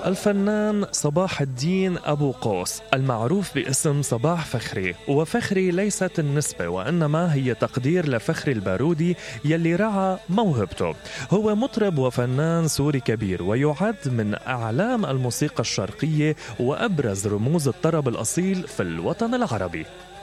الفنان صباح الدين أبو قوس المعروف باسم صباح فخري، وفخري ليست النسبة وإنما هي تقدير لفخري البارودي يلي رعى موهبته. هو مطرب وفنان سوري كبير ويعد من أعلام الموسيقى الشرقية وأبرز رموز الطرب الأصيل في الوطن العربي.